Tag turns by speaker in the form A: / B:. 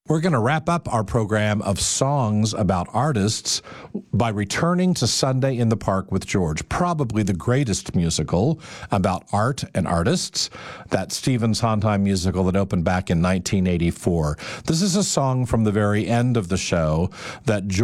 A: We're going to wrap up our program of songs about artists by returning to Sunday in the Park with George, probably the greatest musical about art and artists, that Stephen Sondheim musical that opened back in 1984. This is a song from the very end of the show that